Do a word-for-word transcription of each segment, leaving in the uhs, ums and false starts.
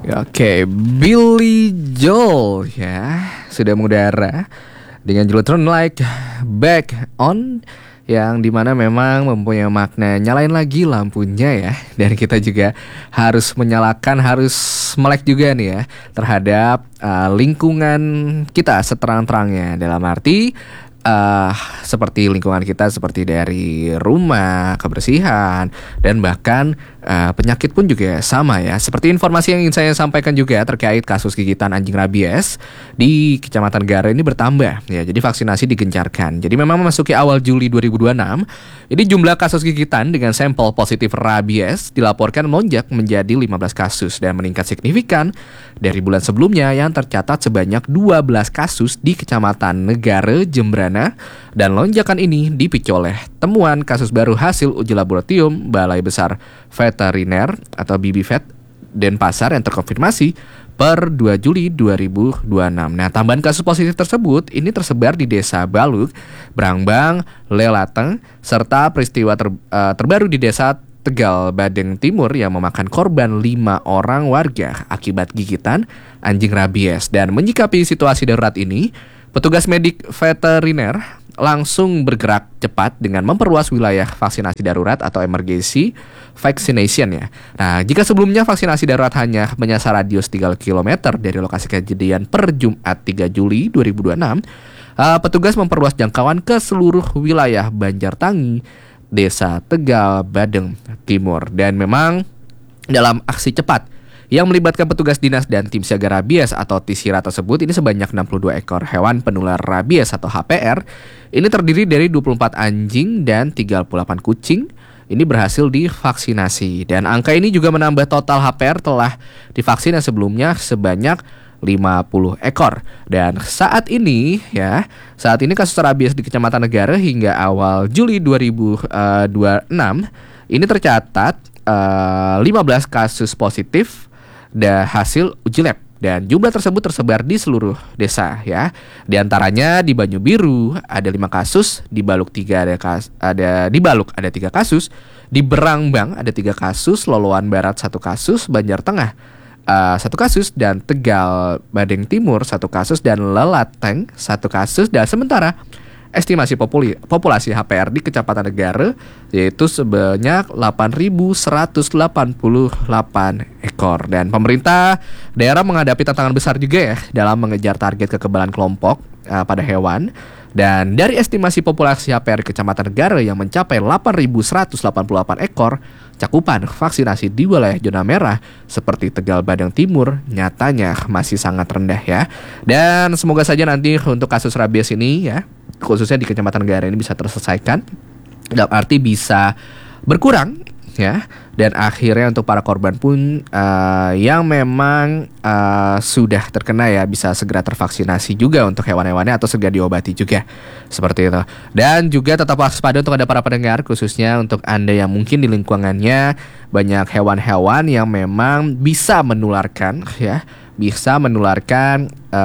Oke, Billy Joel ya sudah mengudara dengan judul Turn Like Back On, yang dimana memang mempunyai makna nyalain lagi lampunya ya. Dan kita juga harus menyalakan, harus melek juga nih ya terhadap uh, lingkungan kita seterang-terangnya. Dalam arti Uh, seperti lingkungan kita, seperti dari rumah, kebersihan, dan bahkan uh, penyakit pun juga sama ya. Seperti informasi yang ingin saya sampaikan juga terkait kasus gigitan anjing rabies di Kecamatan Negara ini bertambah ya. Jadi vaksinasi digencarkan. Jadi memang memasuki awal Juli dua ribu dua puluh enam, ini jumlah kasus gigitan dengan sampel positif rabies dilaporkan melonjak menjadi lima belas kasus dan meningkat signifikan dari bulan sebelumnya yang tercatat sebanyak dua belas kasus di Kecamatan Negara, Jembrana. Dan lonjakan ini dipicu oleh temuan kasus baru hasil uji laboratorium Balai Besar Veteriner atau B B Vet Denpasar yang terkonfirmasi per dua Juli dua ribu dua puluh enam. Nah, tambahan kasus positif tersebut ini tersebar di Desa Baluk, Brangbang, Lelateng, serta peristiwa ter, uh, terbaru di Desa Tegal Badeng Timur yang memakan korban lima orang warga akibat gigitan anjing rabies. Dan menyikapi situasi darurat ini, petugas medik veteriner langsung bergerak cepat dengan memperluas wilayah vaksinasi darurat atau emergency vaccination ya. Nah, jika sebelumnya vaksinasi darurat hanya menyasar radius tiga kilometer dari lokasi kejadian per Jumat tiga Juli dua ribu dua puluh enam, uh, petugas memperluas jangkauan ke seluruh wilayah Banjartangi, Desa Tegal Badeng Timur. Dan memang dalam aksi cepat yang melibatkan petugas dinas dan tim siaga rabies atau Tisira tersebut, ini sebanyak enam puluh dua ekor hewan penular rabies atau H P R. Ini terdiri dari dua puluh empat anjing dan tiga puluh delapan kucing. Ini berhasil divaksinasi. Dan angka ini juga menambah total H P R telah divaksin yang sebelumnya sebanyak lima puluh ekor. Dan saat ini ya, saat ini kasus rabies di Kecamatan Negara hingga awal Juli dua ribu dua puluh enam ini tercatat uh, lima belas kasus positif dan hasil uji lab, dan jumlah tersebut tersebar di seluruh desa ya. Di antaranya di Banyu Biru ada lima kasus, di Baluk tiga ada kas, ada di Baluk ada tiga kasus, di Berangbang ada tiga kasus, Loloan Barat satu kasus, Banjar Tengah uh, satu kasus, dan Tegal Badeng Timur satu kasus, dan Lelateng satu kasus. Dan sementara estimasi populi, populasi H P R di Kecamatan Negara yaitu sebanyak delapan ribu seratus delapan puluh delapan ekor. Dan pemerintah daerah menghadapi tantangan besar juga ya dalam mengejar target kekebalan kelompok uh, pada hewan. Dan dari estimasi populasi H P R Kecamatan Negara yang mencapai delapan ribu seratus delapan puluh delapan ekor, cakupan vaksinasi di wilayah zona merah seperti Tegal Badeng Timur nyatanya masih sangat rendah ya. Dan semoga saja nanti untuk kasus rabies ini ya, khususnya di Kecamatan Negara ini bisa terselesaikan, dalam arti bisa berkurang ya. Dan akhirnya untuk para korban pun uh, yang memang uh, sudah terkena ya bisa segera tervaksinasi juga untuk hewan-hewannya atau segera diobati juga seperti itu. Dan juga tetap waspada untuk ada para pendengar, khususnya untuk Anda yang mungkin di lingkungannya banyak hewan-hewan yang memang bisa menularkan ya, bisa menularkan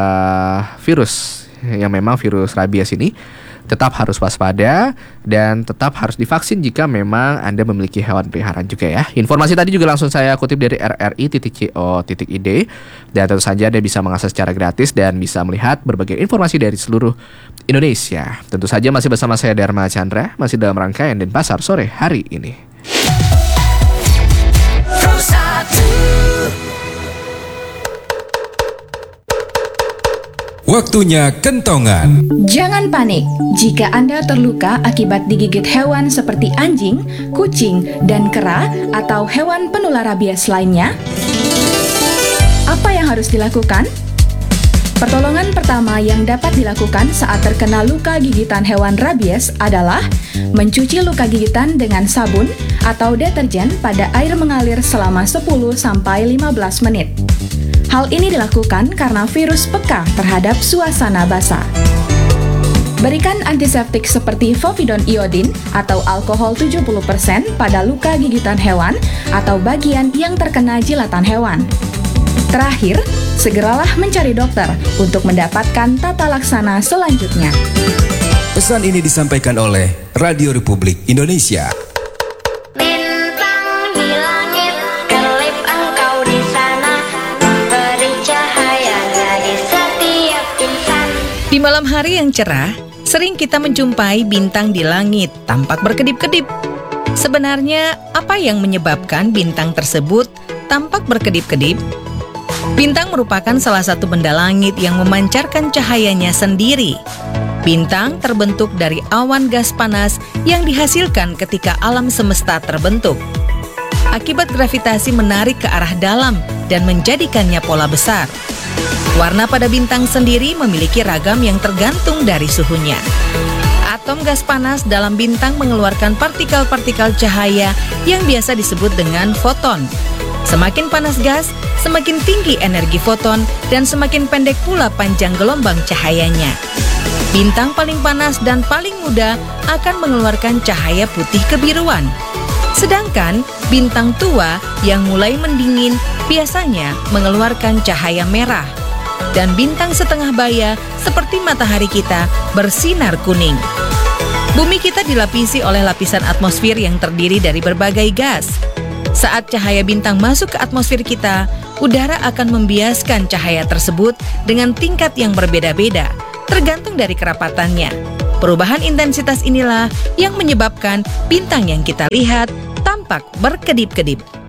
uh, virus yang memang virus rabies ini. Tetap harus waspada dan tetap harus divaksin jika memang Anda memiliki hewan peliharaan juga ya. Informasi tadi juga langsung saya kutip dari r r i titik co titik i d, dan tentu saja Anda bisa mengakses secara gratis dan bisa melihat berbagai informasi dari seluruh Indonesia. Tentu saja masih bersama saya Dharma Chandra, masih dalam rangkaian Denpasar sore hari ini. Waktunya kentongan. Jangan panik jika Anda terluka akibat digigit hewan seperti anjing, kucing, dan kera atau hewan penular rabies lainnya. Apa yang harus dilakukan? Pertolongan pertama yang dapat dilakukan saat terkena luka gigitan hewan rabies adalah mencuci luka gigitan dengan sabun atau deterjen pada air mengalir selama sepuluh sampai lima belas menit. Hal ini dilakukan karena virus peka terhadap suasana basah. Berikan antiseptik seperti povidone iodin atau alkohol tujuh puluh persen pada luka gigitan hewan atau bagian yang terkena jilatan hewan. Terakhir, segeralah mencari dokter untuk mendapatkan tata laksana selanjutnya. Pesan ini disampaikan oleh Radio Republik Indonesia. Bintang di langit, kelip engkau di sana. malam hari yang cerah, sering kita menjumpai bintang di langit tampak berkedip-kedip. Sebenarnya, apa yang menyebabkan bintang tersebut tampak berkedip-kedip? Bintang merupakan salah satu benda langit yang memancarkan cahayanya sendiri. Bintang terbentuk dari awan gas panas yang dihasilkan ketika alam semesta terbentuk. Akibat gravitasi menarik ke arah dalam dan menjadikannya pola besar. Warna pada bintang sendiri memiliki ragam yang tergantung dari suhunya. Atom gas panas dalam bintang mengeluarkan partikel-partikel cahaya yang biasa disebut dengan foton. Semakin panas gas, semakin tinggi energi foton dan semakin pendek pula panjang gelombang cahayanya. Bintang paling panas dan paling muda akan mengeluarkan cahaya putih kebiruan. Sedangkan bintang tua yang mulai mendingin biasanya mengeluarkan cahaya merah. Dan bintang setengah baya seperti matahari kita bersinar kuning. Bumi kita dilapisi oleh lapisan atmosfer yang terdiri dari berbagai gas. Saat cahaya bintang masuk ke atmosfer kita, udara akan membiaskan cahaya tersebut dengan tingkat yang berbeda-beda, tergantung dari kerapatannya. Perubahan intensitas inilah yang menyebabkan bintang yang kita lihat tampak berkedip-kedip.